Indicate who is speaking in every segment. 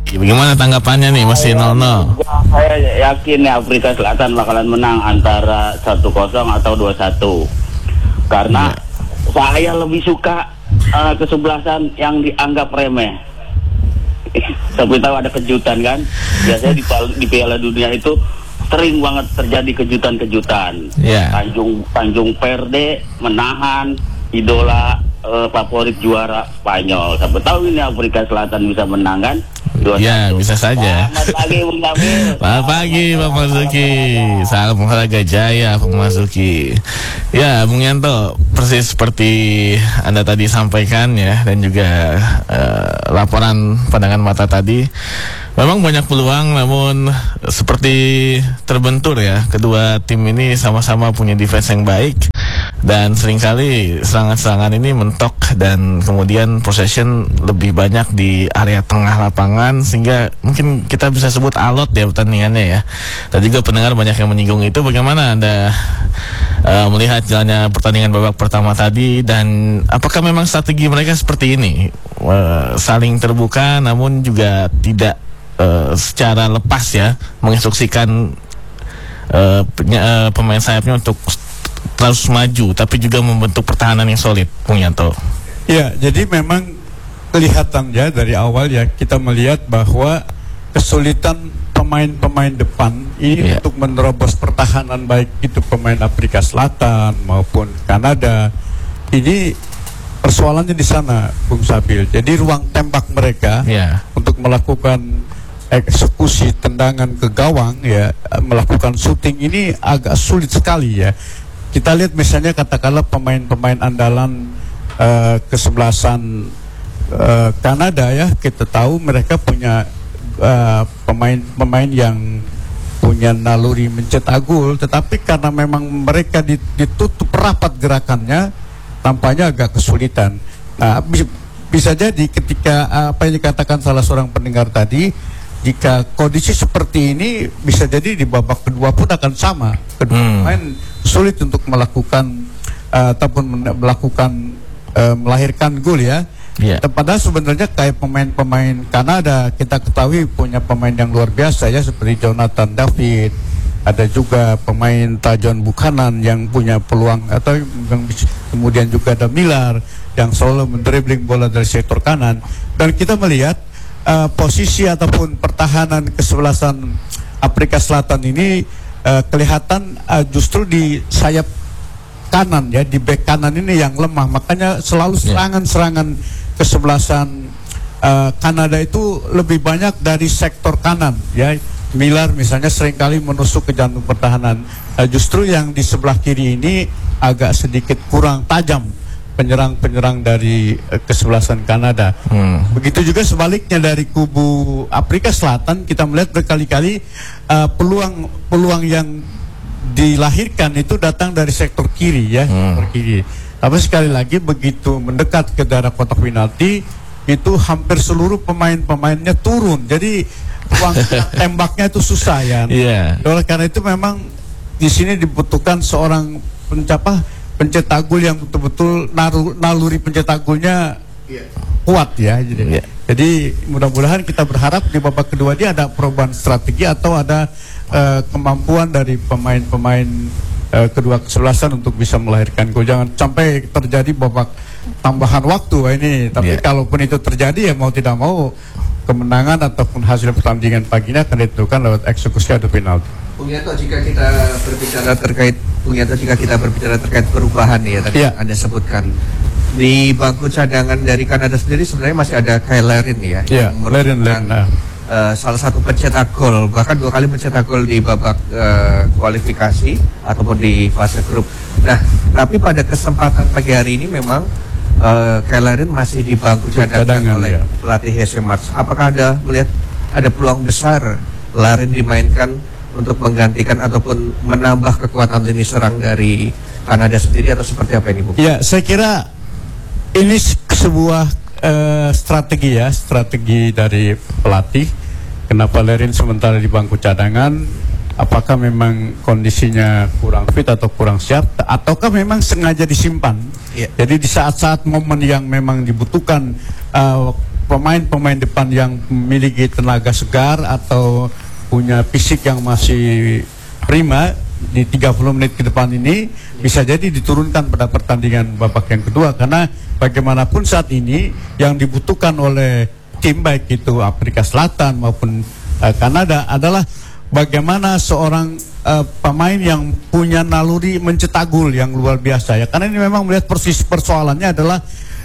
Speaker 1: Bagaimana tanggapannya nih masih 0-0?
Speaker 2: Saya yakin ya Afrika Selatan bakalan menang antara 1-0 atau 2-1. Karena saya lebih suka kesebelasan yang dianggap remeh. Tapi tahu ada kejutan kan? Biasanya di Piala Dunia itu sering banget terjadi kejutan-kejutan. Tanjung Perde menahan idola favorit juara Spanyol. Siapa tahu ini Afrika Selatan bisa menang kan?
Speaker 1: Ya, bisa saja.
Speaker 2: Selamat pagi, Bung Jamil.
Speaker 1: Selamat pagi, Pak Masuki. Salam olahraga jaya, Pak Masuki. Ya, Bung Yanto, persis seperti Anda tadi sampaikan ya, dan juga laporan pandangan mata tadi. Memang banyak peluang, namun seperti terbentur ya. Kedua tim ini sama-sama punya defense yang baik, dan seringkali serangan-serangan ini mentok, dan kemudian possession lebih banyak di area tengah lapangan, sehingga mungkin kita bisa sebut alot ya pertandingannya ya. Dan juga pendengar banyak yang menyinggung itu. Bagaimana Anda melihat jalannya pertandingan babak pertama tadi, dan apakah memang strategi mereka seperti ini, saling terbuka namun juga tidak secara lepas ya menginstruksikan pemain sayapnya untuk terus maju, tapi juga membentuk pertahanan yang solid, Bung Yanto?
Speaker 3: Ya, jadi memang kelihatan ya dari awal ya kita melihat bahwa kesulitan pemain-pemain depan ini untuk menerobos pertahanan, baik itu pemain Afrika Selatan maupun Kanada. Ini persoalannya di sana, Bung Sabil. Jadi ruang tembak mereka untuk melakukan eksekusi tendangan ke gawang ya, melakukan shooting ini agak sulit sekali ya. Kita lihat misalnya katakanlah pemain-pemain andalan kesebelasan Kanada ya, kita tahu mereka punya pemain-pemain yang punya naluri mencetak gol, tetapi karena memang mereka ditutup rapat gerakannya, tampaknya agak kesulitan. Nah, bisa jadi ketika apa yang dikatakan salah seorang pendengar tadi, jika kondisi seperti ini bisa jadi di babak kedua pun akan sama. Kedua pemain sulit untuk melakukan ataupun melakukan melahirkan gol ya. Padahal sebenarnya kayak pemain-pemain Kanada kita ketahui punya pemain yang luar biasa ya, seperti Jonathan David, ada juga pemain Tajon Buchanan yang punya peluang, atau kemudian juga ada Miller yang selalu mendribbling bola dari sektor kanan. Dan kita melihat posisi ataupun pertahanan kesebelasan Afrika Selatan ini kelihatan justru di sayap kanan ya, di bek kanan ini yang lemah. Makanya selalu serangan-serangan kesebelasan Kanada itu lebih banyak dari sektor kanan ya. Miller misalnya seringkali menusuk ke jantung pertahanan. Justru yang di sebelah kiri ini agak sedikit kurang tajam penyerang-penyerang dari kesebelasan Kanada. Begitu juga sebaliknya dari kubu Afrika Selatan, kita melihat berkali-kali peluang yang dilahirkan itu datang dari sektor kiri ya, sektor kiri. Tapi sekali lagi begitu mendekat ke daerah kotak penalti itu hampir seluruh pemain-pemainnya turun. Jadi ruang tembaknya itu susah ya. Oleh karena itu memang di sini dibutuhkan seorang pencetak gol yang betul-betul naluri pencetak golnya kuat ya. Jadi mudah-mudahan kita berharap di babak kedua dia ada perubahan strategi atau ada kemampuan dari pemain-pemain kedua kesebelasan untuk bisa melahirkan gol. Jangan sampai terjadi babak tambahan waktu ini. Tapi kalaupun itu terjadi ya mau tidak mau kemenangan ataupun hasil pertandingan pagi ini akan ditentukan lewat eksekusi adu penalti.
Speaker 4: Bung Yanto, jika kita berbicara terkait perubahan ya tadi Anda sebutkan, di bangku cadangan dari Kanada sendiri sebenarnya masih ada Kyle Larin ya, yang merupakan salah satu pencetak gol, bahkan 2 kali mencetak gol di babak kualifikasi ataupun di fase grup. Nah, tapi pada kesempatan pagi hari ini memang Kyle Larin masih di bangku cadangan oleh pelatih Jose Marsch. Apakah Anda melihat ada peluang besar Larin dimainkan untuk menggantikan ataupun menambah kekuatan lini serang dari Kanada sendiri, atau seperti apa ini, Bu?
Speaker 3: Ya, saya kira ini sebuah strategi dari pelatih. Kenapa Larin sementara di bangku cadangan? Apakah memang kondisinya kurang fit atau kurang siap, ataukah memang sengaja disimpan? Jadi di saat-saat momen yang memang dibutuhkan pemain-pemain depan yang memiliki tenaga segar atau punya fisik yang masih prima di 30 menit ke depan ini bisa jadi diturunkan pada pertandingan babak yang kedua, karena bagaimanapun saat ini yang dibutuhkan oleh tim baik itu Afrika Selatan maupun Kanada adalah bagaimana seorang pemain yang punya naluri mencetak gol yang luar biasa ya, karena ini memang melihat persoalannya adalah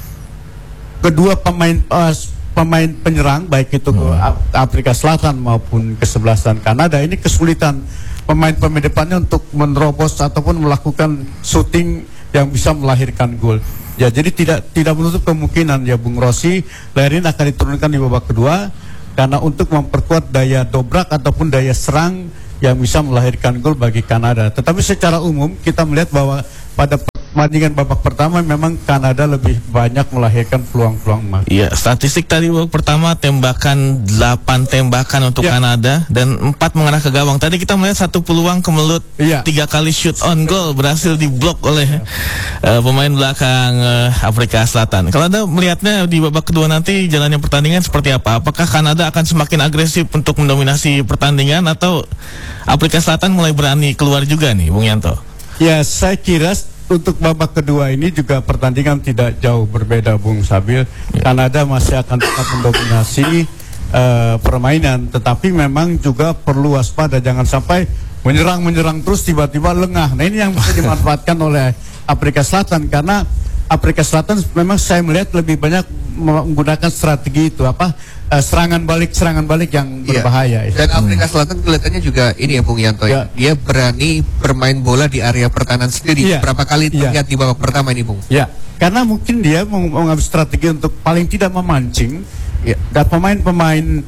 Speaker 3: kedua pemain penyerang baik itu ke Afrika Selatan maupun kesebelasan Kanada ini kesulitan pemain-pemain depannya untuk menerobos ataupun melakukan shooting yang bisa melahirkan gol. Ya, jadi tidak menutup kemungkinan ya Bung Rossi, Lerin akan diturunkan di babak kedua karena untuk memperkuat daya dobrak ataupun daya serang yang bisa melahirkan gol bagi Kanada. Tetapi secara umum kita melihat bahwa pada pertandingan babak pertama memang Kanada lebih banyak melahirkan peluang-peluang emas.
Speaker 1: Iya, statistik tadi babak pertama tembakan 8 tembakan untuk Kanada dan 4 mengarah ke gawang. Tadi kita melihat 1 peluang kemelut, 3 kali shoot on goal berhasil diblok oleh pemain belakang Afrika Selatan. Kalau Anda melihatnya di babak kedua nanti jalannya pertandingan seperti apa? Apakah Kanada akan semakin agresif untuk mendominasi pertandingan atau Afrika Selatan mulai berani keluar juga nih, Bung Yanto?
Speaker 3: Ya, saya kira untuk babak kedua ini juga pertandingan tidak jauh berbeda, Bung Sabil. Kanada masih akan tetap mendominasi permainan, tetapi memang juga perlu waspada, jangan sampai menyerang terus tiba-tiba lengah. Nah, ini yang bisa dimanfaatkan oleh Afrika Selatan, karena Afrika Selatan memang saya melihat lebih banyak menggunakan strategi itu serangan balik yang berbahaya.
Speaker 4: Dan Afrika Selatan kelihatannya juga ini ya Bung Yanto ya. Dia berani bermain bola di area pertahanan sendiri. Berapa kali terlihat di babak pertama ini, Bung?
Speaker 3: Ya, karena mungkin dia mengambil strategi untuk paling tidak memancing dan pemain-pemain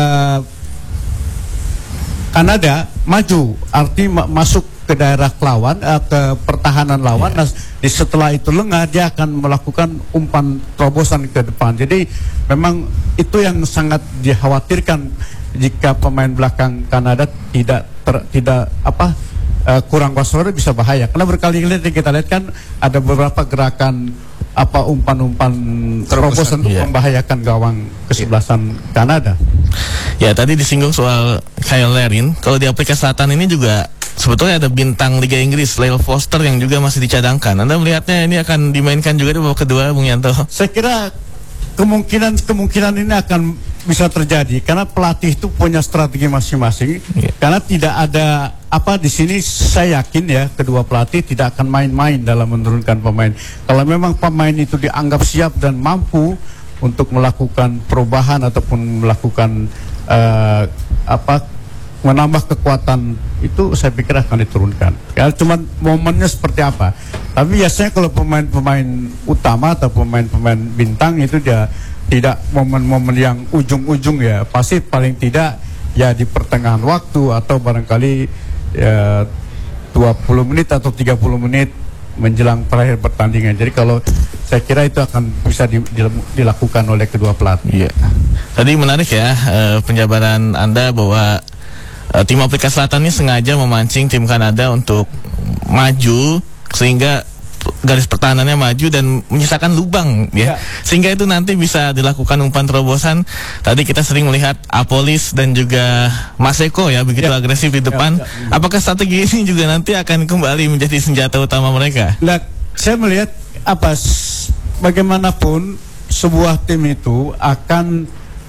Speaker 3: Kanada maju, artinya masuk ke daerah lawan, ke pertahanan lawan. Nah, setelah itu lengah, dia akan melakukan umpan terobosan ke depan. Jadi memang itu yang sangat dikhawatirkan jika pemain belakang Kanada tidak kurang waspada, bisa bahaya. Karena berkali-kali kita lihat kan ada beberapa gerakan umpan-umpan terobosan untuk membahayakan gawang kesebelasan Kanada.
Speaker 1: Ya, tadi disinggung soal Kyle Lerin. Kalau di Afrika Selatan ini juga sebetulnya ada bintang Liga Inggris, Lyle Foster, yang juga masih dicadangkan. Anda melihatnya ini akan dimainkan juga di babak kedua, Bung Yanto?
Speaker 3: Saya kira kemungkinan ini akan bisa terjadi karena pelatih itu punya strategi masing-masing. Karena tidak ada di sini, saya yakin ya kedua pelatih tidak akan main-main dalam menurunkan pemain. Kalau memang pemain itu dianggap siap dan mampu untuk melakukan perubahan ataupun melakukan menambah kekuatan, itu saya pikir akan diturunkan. Ya, cuman momennya seperti apa. Tapi biasanya kalau pemain-pemain utama atau pemain-pemain bintang itu dia tidak momen-momen yang ujung-ujung ya, pasti paling tidak ya di pertengahan waktu atau barangkali ya 20 menit atau 30 menit menjelang terakhir pertandingan. Jadi kalau saya kira itu akan bisa dilakukan oleh kedua pelatih.
Speaker 1: Iya. Tadi menarik ya penjabaran Anda bahwa tim Afrika Selatan ini sengaja memancing tim Kanada untuk maju sehingga garis pertahanannya maju dan menyisakan lubang ya. Sehingga itu nanti bisa dilakukan umpan terobosan. Tadi kita sering melihat Apolis dan juga Maseko ya begitu agresif di depan. Apakah strategi ini juga nanti akan kembali menjadi senjata utama mereka?
Speaker 3: Nah, saya melihat bagaimanapun sebuah tim itu akan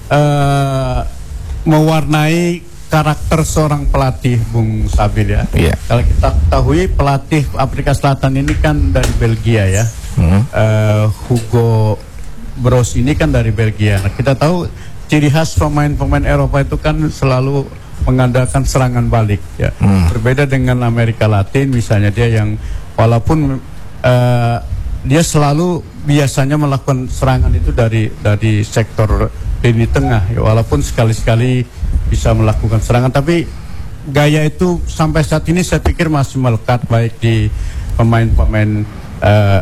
Speaker 3: mewarnai karakter seorang pelatih, Bung Sabil ya. Kalau kita ketahui pelatih Afrika Selatan ini kan dari Belgia ya. Hugo Broos ini kan dari Belgia. Nah, kita tahu ciri khas pemain-pemain Eropa itu kan selalu mengandalkan serangan balik ya. Berbeda dengan Amerika Latin misalnya, dia yang walaupun dia selalu biasanya melakukan serangan itu dari sektor lini tengah ya, walaupun sekali-sekali bisa melakukan serangan, tapi gaya itu sampai saat ini saya pikir masih melekat baik di pemain-pemain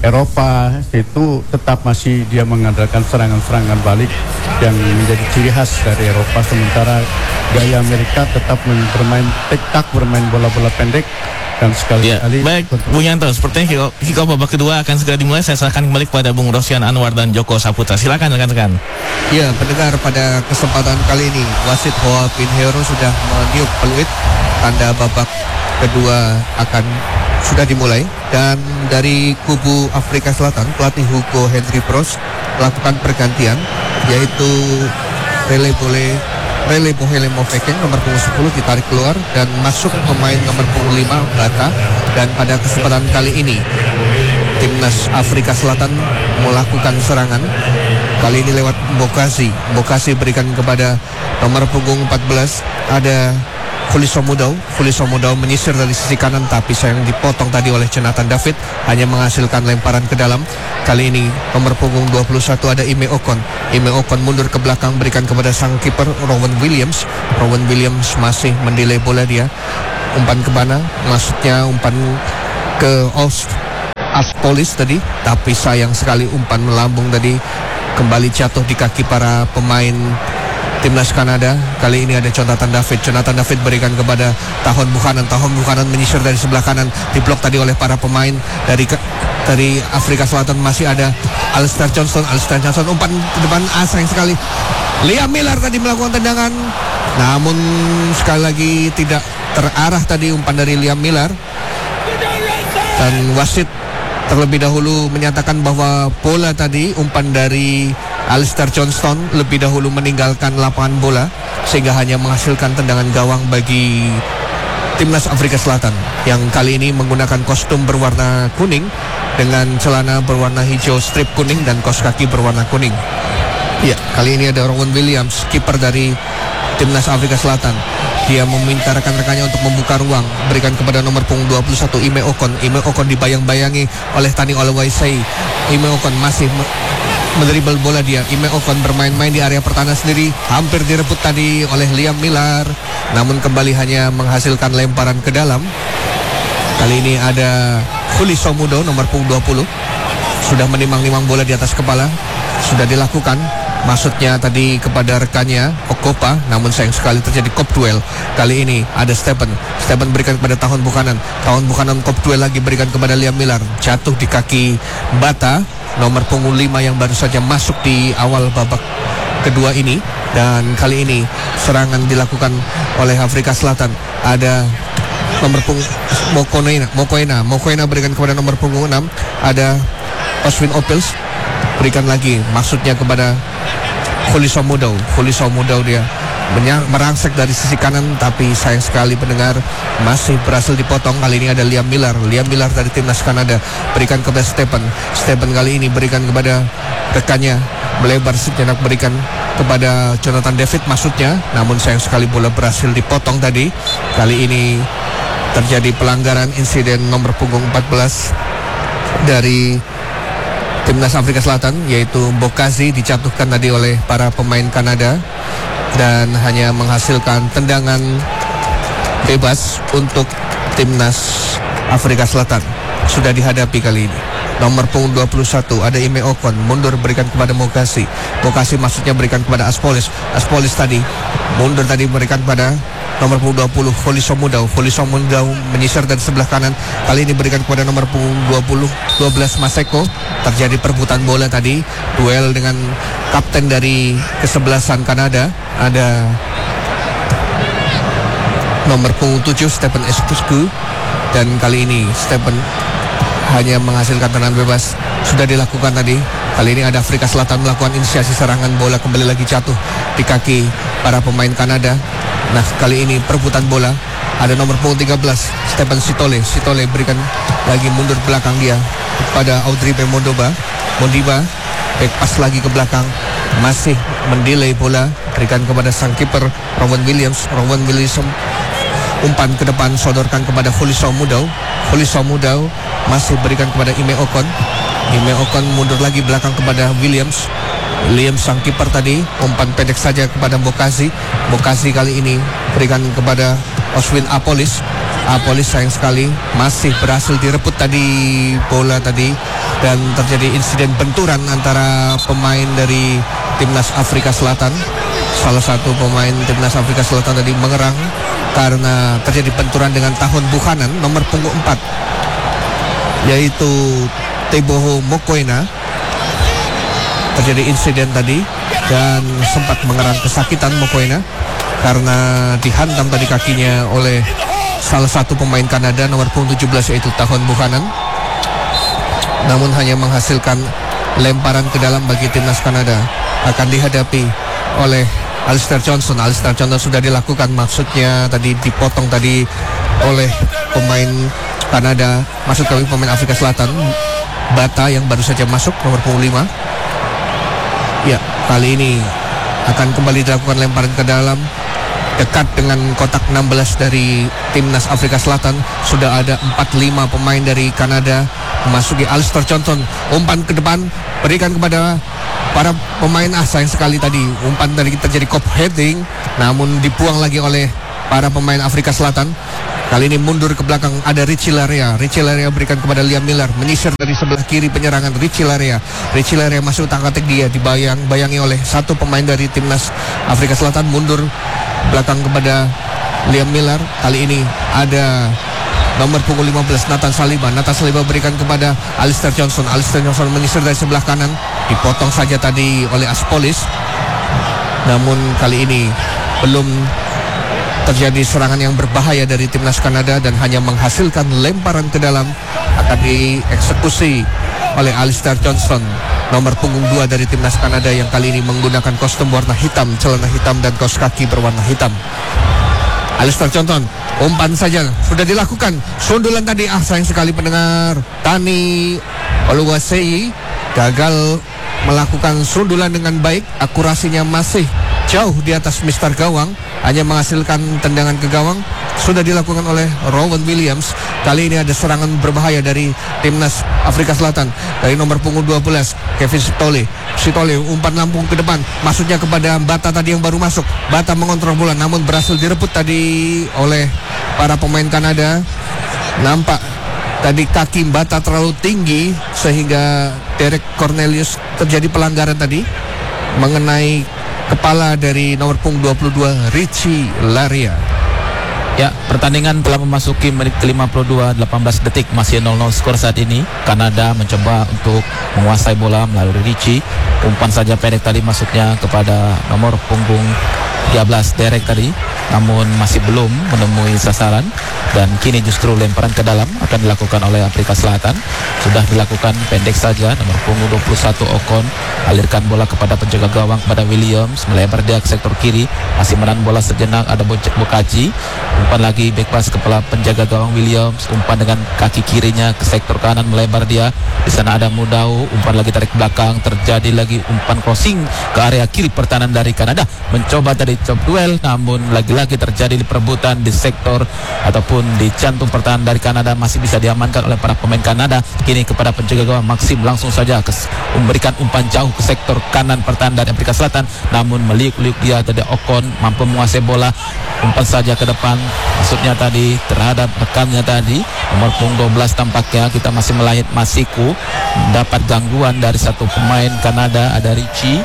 Speaker 3: Eropa itu tetap masih dia mengandalkan serangan-serangan balik yang menjadi ciri khas dari Eropa, sementara gaya Amerika tetap bermain tik-tak, bermain bola-bola pendek dan sekali-kali.
Speaker 1: Baik, Bung Yanto, sepertinya kick-off babak kedua akan segera dimulai. Saya serahkan kembali kepada Bung Rosyan Anwar dan Joko Saputra. Silakan rekan-rekan.
Speaker 4: Ya, pendengar, pada kesempatan kali ini wasit Hoa Pinheiro sudah meniup peluit tanda babak kedua akan sudah dimulai, dan dari kubu Afrika Selatan pelatih Hugo Henry Bros melakukan pergantian, yaitu Rele Bohele Moveken nomor punggung 10 ditarik keluar dan masuk pemain nomor punggung 5 Bata. Dan pada kesempatan kali ini timnas Afrika Selatan melakukan serangan, kali ini lewat Mbokasi berikan kepada nomor punggung 14 ada Fuliso Mudau menyisir dari sisi kanan, tapi sayang dipotong tadi oleh Jonathan David, hanya menghasilkan lemparan ke dalam. Kali ini nomor punggung 21 ada Ime Ocon mundur ke belakang, berikan kepada sang kiper Rowan Williams masih mendelay bola, dia umpan ke mana, maksudnya umpan ke Aspolis tadi, tapi sayang sekali umpan melambung tadi kembali jatuh di kaki para pemain timnas Kanada. Kali ini ada Jonathan David berikan kepada Tahon Buchanan menyisir dari sebelah kanan, diblok tadi oleh para pemain dari Afrika Selatan. Masih ada Alistair Johnston umpan ke depan, sayang sekali Liam Miller tadi melakukan tendangan, namun sekali lagi tidak terarah tadi umpan dari Liam Miller, dan wasit terlebih dahulu menyatakan bahwa bola tadi umpan dari Alistair Johnston lebih dahulu meninggalkan lapangan bola, sehingga hanya menghasilkan tendangan gawang bagi timnas Afrika Selatan yang kali ini menggunakan kostum berwarna kuning dengan celana berwarna hijau strip kuning dan kaos kaki berwarna kuning. Ya, kali ini ada Rowan Williams, kiper dari timnas Afrika Selatan. Dia meminta rekan-rekannya untuk membuka ruang, berikan kepada nomor punggung 21 Ime Ocon dibayang-bayangi oleh Tani Oluwaisei. Ime Ocon masih mendribble bola dia. Ime Ocon bermain-main di area pertahanan sendiri, hampir direbut tadi oleh Liam Miller, namun kembali hanya menghasilkan lemparan ke dalam. Kali ini ada Fuliso Mudau nomor punggung 20, sudah menimang-nimang bola di atas kepala, sudah dilakukan. Maksudnya tadi kepada rekannya Okopa, namun sayang sekali terjadi kop duel. Kali ini ada Stephen berikan kepada Tahon Buchanan kop duel lagi, berikan kepada Liam Miller, jatuh di kaki Bata nomor punggung 5 yang baru saja masuk di awal babak kedua ini. Dan kali ini serangan dilakukan oleh Afrika Selatan. Ada nomor punggung Mokoena berikan kepada nomor punggung 6 ada Oswin Opels, berikan lagi maksudnya kepada Fuliso Mudau dia merangsek dari sisi kanan, tapi sayang sekali pendengar masih berhasil dipotong. Kali ini ada Liam Miller dari timnas Kanada, berikan kepada Stephen kali ini berikan kepada rekannya, melebar sejenak berikan kepada Jonathan David maksudnya, namun sayang sekali bola berhasil dipotong tadi. Kali ini terjadi pelanggaran, insiden nomor punggung 14 dari timnas Afrika Selatan, yaitu Mbokasi dijatuhkan tadi oleh para pemain Kanada dan hanya menghasilkan tendangan bebas untuk timnas Afrika Selatan. Sudah dihadapi kali ini. Nomor punggung 21 ada Ime Ocon, mundur berikan kepada Mbokasi maksudnya berikan kepada Aspolis tadi mundur tadi berikan kepada nomor punggung 20 Fuliso Mudau menyisir dari sebelah kanan. Kali ini berikan kepada nomor punggung 12 Maseko. Terjadi perebutan bola tadi, duel dengan kapten dari kesebelasan Kanada, ada nomor punggung 7 Stephen Eskusku, dan kali ini Stephen hanya menghasilkan tendangan bebas. Sudah dilakukan tadi. Kali ini ada Afrika Selatan melakukan inisiasi serangan, bola kembali lagi jatuh di kaki para pemain Kanada. Nah, kali ini perebutan bola, ada nomor punggung 13 Stephen Sitole berikan lagi mundur belakang dia kepada Audribe Mondiba, back pass lagi ke belakang, masih mendelay bola, berikan kepada sang kiper Rowan Williams, umpan ke depan, sodorkan kepada Fuliso Mudau masih berikan kepada Ime Ocon mundur lagi belakang kepada Williams sang kiper tadi, umpan pendek saja kepada Mbokasi kali ini berikan kepada Oswin Apolis Apolis sayang sekali masih berhasil direbut tadi bola tadi, dan terjadi insiden benturan antara pemain dari Timnas Afrika Selatan. Salah satu pemain Timnas Afrika Selatan tadi mengerang karena terjadi benturan dengan Tahun Buchanan nomor punggung 4, yaitu Teboho Mokoena. Terjadi insiden tadi dan sempat mengerang kesakitan Mokoena karena dihantam tadi kakinya oleh salah satu pemain Kanada nomor punggung 17, yaitu Tahun Buchanan. Namun hanya menghasilkan lemparan ke dalam bagi timnas Kanada. Akan dihadapi oleh Alistair Johnson. Alistair Johnson sudah dilakukan, maksudnya tadi dipotong tadi oleh pemain Kanada, maksud kami pemain Afrika Selatan, Bata yang baru saja masuk nomor punggung 5. Ya, kali ini akan kembali dilakukan lemparan ke dalam dekat dengan kotak 16 dari Timnas Afrika Selatan. Sudah ada 4-5 pemain dari Kanada memasuki. Alistair Johnson umpan ke depan, berikan kepada para pemain. Sayang sekali tadi umpan tadi terjadi cop heading, namun dibuang lagi oleh para pemain Afrika Selatan. Kali ini mundur ke belakang, ada Richie Larea. Richie Larea berikan kepada Liam Miller, menyisir dari sebelah kiri penyerangan Richie Larea. Richie Larea masuk utak-atik, dia dibayangi oleh satu pemain dari Timnas Afrika Selatan. Mundur belakang kepada Liam Miller. Kali ini ada nomor punggung 15 Nathan Saliba. Nathan Saliba berikan kepada Alistair Johnson. Alistair Johnson menyisir dari sebelah kanan, dipotong saja tadi oleh Aspolis. Namun kali ini belum terjadi serangan yang berbahaya dari timnas Kanada dan hanya menghasilkan lemparan ke dalam. Akan dieksekusi oleh Alistair Johnson, nomor punggung 2 dari timnas Kanada, yang kali ini menggunakan kostum warna hitam, celana hitam dan kaos kaki berwarna hitam. Alistair Johnson, umpan saja sudah dilakukan. Sundulan tadi, sayang sekali pendengar, Tani Oluwaseyi gagal melakukan sundulan dengan baik. Akurasinya masih jauh di atas Mister Gawang, hanya menghasilkan tendangan ke gawang. Sudah dilakukan oleh Rowan Williams. Kali ini ada serangan berbahaya dari timnas Afrika Selatan dari nomor punggung 12 Kevin Sitole. Sitole umpan lambung ke depan, maksudnya kepada Bata tadi yang baru masuk. Bata mengontrol bola, namun berhasil direbut tadi oleh para pemain Kanada. Nampak tadi kaki Bata terlalu tinggi sehingga Derek Cornelius terjadi pelanggaran tadi mengenai kepala dari nomor punggung 22 Richie Larea.
Speaker 5: Ya, pertandingan telah memasuki menit ke-52, 18 detik, masih 0-0 skor saat ini. Kanada mencoba untuk menguasai bola melalui Richie. Umpan saja pendek tadi masuknya kepada nomor punggung 13 Derek tadi, namun masih belum menemui sasaran. Dan kini justru lemparan ke dalam akan dilakukan oleh Afrika Selatan. Sudah dilakukan pendek saja, nomor punggung 21 Okon alirkan bola kepada penjaga gawang, kepada Williams, melebar dia ke sektor kiri, masih menahan bola sejenak, ada Bokaji. Umpan lagi back pass kepala penjaga gawang Williams, umpan dengan kaki kirinya ke sektor kanan, melebar dia. Di sana ada Mudau, umpan lagi tarik belakang, terjadi lagi umpan crossing ke area kiri pertahanan dari Kanada. Mencoba tadi chop duel, namun lagi-lagi terjadi perebutan di sektor ataupun di jantung pertahanan dari Kanada. Masih bisa diamankan oleh para pemain Kanada. Kini kepada penjaga gawang Maxim, langsung saja memberikan umpan jauh ke sektor kanan pertahanan dari Afrika Selatan, namun meliuk-liuk dia tadi Okon mampu menguasai bola. Umpan saja ke depan, maksudnya tadi terhadap rekannya tadi nomor punggung 12 tampaknya kita masih melihat Masiku mendapat gangguan dari satu pemain Kanada, ada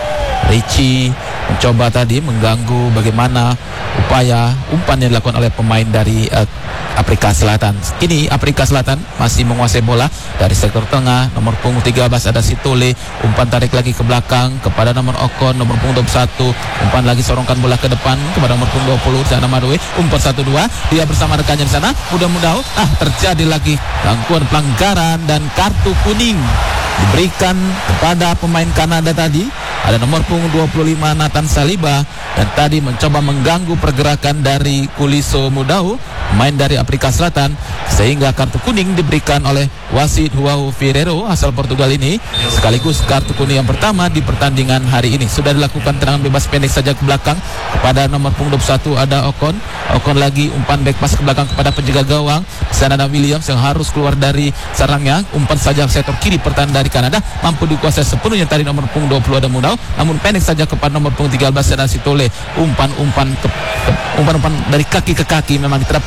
Speaker 5: Richie mencoba tadi mengganggu bagaimana upaya umpan yang dilakukan oleh pemain dari Afrika Selatan. Kini Afrika Selatan masih menguasai bola dari sektor tengah, nomor punggung 13 ada Sitole, umpan tarik lagi ke belakang kepada nomor Okon, nomor punggung 21, umpan lagi sorongkan bola ke depan kepada nomor punggung 20 sana Madwe, umpan 1-2, dia bersama rekannya di sana, mudah-mudahan terjadi lagi gangguan pelanggaran dan kartu kuning diberikan kepada pemain Kanada tadi. Ada nomor punggung 25 Nathan Saliba, dan tadi mencoba mengganggu pergerakan dari Kuliso Mudau, main dari Afrika Selatan, sehingga kartu kuning diberikan oleh wasit João Ferreiro asal Portugal ini, sekaligus kartu kuning yang pertama di pertandingan hari ini. Sudah dilakukan tendangan bebas pendek saja ke belakang kepada nomor punggung 21 ada Okon lagi umpan back pass ke belakang kepada penjaga gawang. Di sana ada Williams yang harus keluar dari sarangnya, umpan saja sektor kiri pertahanan dari Kanada, mampu dikuasai sepenuhnya tadi nomor punggung 20 ada Mudau, namun pendek saja kepada nomor punggung 13 ada Sitole. Umpan dari kaki ke kaki memang diterapkan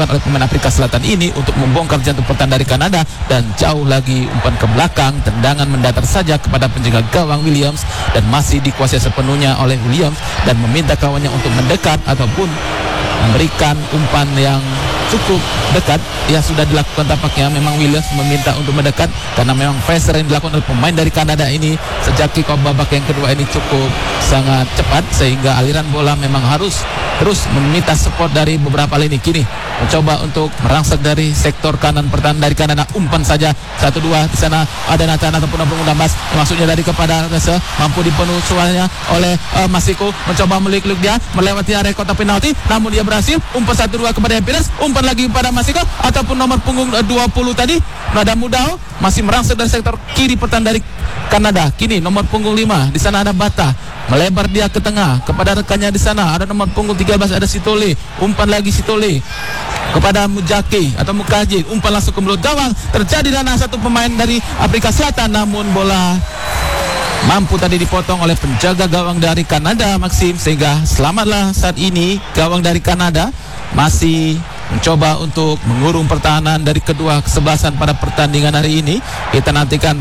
Speaker 5: oleh pemain Afrika Selatan ini untuk membongkar jantung pertahanan dari Kanada, dan jauh lagi umpan ke belakang, tendangan mendatar saja kepada penjaga gawang Williams dan masih dikuasai sepenuhnya oleh Williams dan meminta kawannya untuk mendekat ataupun memberikan umpan yang cukup dekat. Ya, sudah dilakukan tampaknya. Memang Williams meminta untuk mendekat karena memang pressure yang dilakukan oleh pemain dari Kanada ini sejak kick off babak yang kedua ini cukup sangat cepat, sehingga aliran bola memang harus terus meminta support dari beberapa lini. Kini mencoba untuk merangsek dari sektor kanan pertahanan dari Kanada. Umpan saja 1-2 di sana ada Nathan ataupun Nambas, maksudnya dari kepada Rese, mampu dipenuhi suaranya oleh Masiko, mencoba melik-lik dia melewati area kotak penalti, namun dia berhasil. Umpan 1-2 kepada Happiness, umpan lagi kepada Masiko ataupun nomor punggung 20 tadi Nada Mudau, masih merangsek dari sektor kiri pertahanan dari Kanada. Kini nomor punggung 5 di sana ada Bata, melebar dia ke tengah kepada rekannya di sana ada nomor punggung 13 ada Sitole, umpan lagi Sitole kepada Mujaki atau Mukaji, umpan langsung ke mulut gawang. Terjadi dana satu pemain dari Afrika Selatan, namun bola mampu tadi dipotong oleh penjaga gawang dari Kanada, Maxim, sehingga selamatlah saat ini gawang dari Kanada masih mencoba untuk mengurung pertahanan dari kedua kesebelasan pada pertandingan hari ini. Kita nantikan